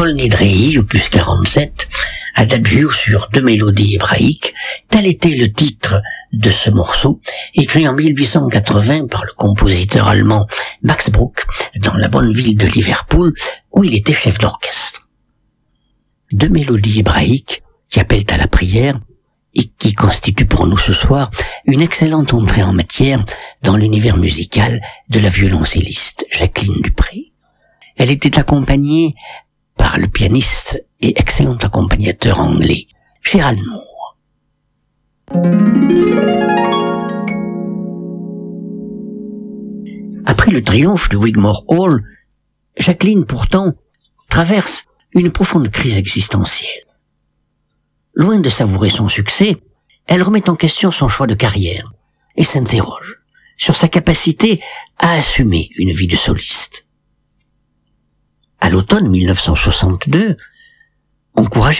Paul Nédréhi, opus 47, Adagio sur 2 mélodies hébraïques, tel était le titre de ce morceau, écrit en 1880 par le compositeur allemand Max Bruch, dans la bonne ville de Liverpool, où il était chef d'orchestre. 2 mélodies hébraïques qui appellent à la prière et qui constituent pour nous ce soir une excellente entrée en matière dans l'univers musical de la violoncelliste Jacqueline Dupré. Elle était accompagnée par le pianiste et excellent accompagnateur anglais Gerald Moore. Après le triomphe de Wigmore Hall, Jacqueline pourtant traverse une profonde crise existentielle. Loin de savourer son succès, elle remet en question son choix de carrière et s'interroge sur sa capacité à assumer une vie de soliste. À l'automne 1962, encouragée